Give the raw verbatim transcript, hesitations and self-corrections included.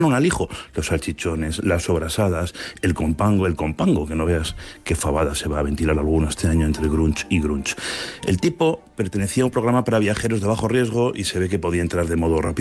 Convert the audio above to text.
un alijo, los salchichones, las sobrasadas, el compango, el compango, que no veas qué fabada se va a ventilar alguno este año entre grunge y grunge. El tipo pertenecía a un programa para viajeros de bajo riesgo y se ve que podía entrar de modo rápido